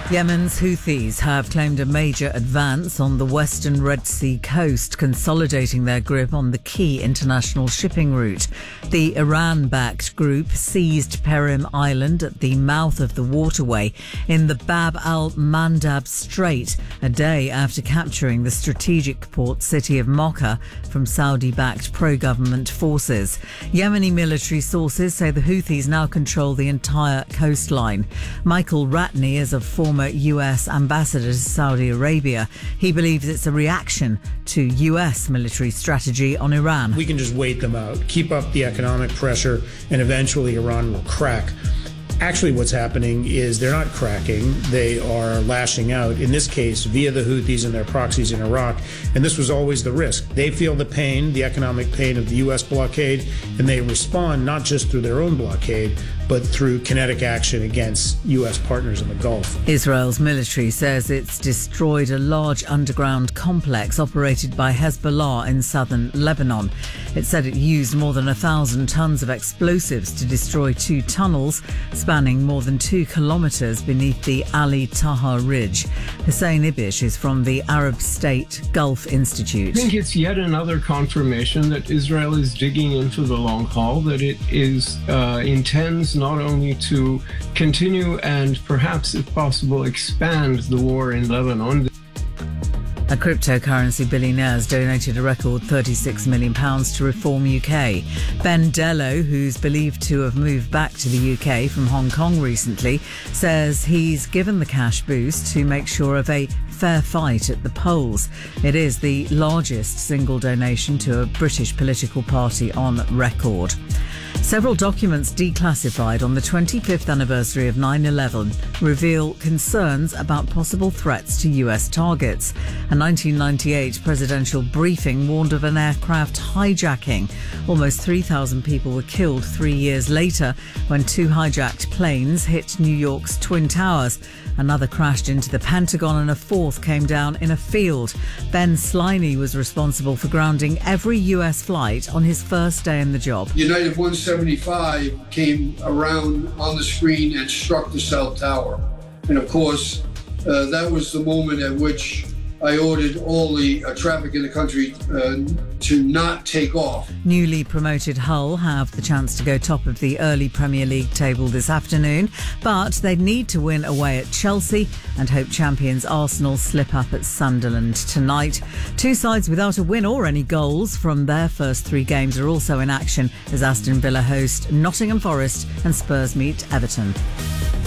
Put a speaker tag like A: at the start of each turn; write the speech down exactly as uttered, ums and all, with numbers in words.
A: Yemen's Houthis have claimed a major advance on the western Red Sea coast, consolidating their grip on the key international shipping route. The Iran-backed group seized Perim Island at the mouth of the waterway in the Bab al-Mandab Strait, a day after capturing the strategic port city of Mocha from Saudi-backed pro-government forces. Yemeni military sources say the Houthis now control the entire coastline. Michael Ratney is a former U S ambassador to Saudi Arabia. He believes it's a reaction to U S military strategy on Iran.
B: We can just wait them out, keep up the economic pressure, and eventually Iran will crack. Actually, what's happening is they're not cracking. They are lashing out, in this case, via the Houthis and their proxies in Iraq. And this was always the risk. They feel the pain, the economic pain of the U S blockade, and they respond not just through their own blockade, but through kinetic action against U S partners in the Gulf.
A: Israel's military says it's destroyed a large underground complex operated by Hezbollah in southern Lebanon. It said it used more than a thousand tons of explosives to destroy two tunnels spanning more than two kilometres beneath the Ali Taha Ridge. Hussein Ibish is from the Arab State Gulf Institute.
C: I think it's yet another confirmation that Israel is digging into the long haul, that it is uh, intends not only to continue and perhaps, if possible, expand the war in Lebanon.
A: A cryptocurrency billionaire has donated a record thirty-six million pounds to Reform U K. Ben Dello, who's believed to have moved back to the U K from Hong Kong recently, says he's given the cash boost to make sure of a fair fight at the polls. It is the largest single donation to a British political party on record. Several documents declassified on the twenty-fifth anniversary of nine eleven reveal concerns about possible threats to U S targets. A nineteen ninety-eight presidential briefing warned of an aircraft hijacking. Almost three thousand people were killed three years later when two hijacked planes hit New York's Twin Towers. Another crashed into the Pentagon and a fourth came down in a field. Ben Sliney was responsible for grounding every U S flight on his first day in the job.
D: United one seventy-five came around on the screen and struck the South Tower. And of course, uh, that was the moment at which I ordered all the uh, traffic in the country uh, to not take off.
A: Newly promoted Hull have the chance to go top of the early Premier League table this afternoon, but they need to win away at Chelsea and hope champions Arsenal slip up at Sunderland tonight. Two sides without a win or any goals from their first three games are also in action as Aston Villa host Nottingham Forest and Spurs meet Everton.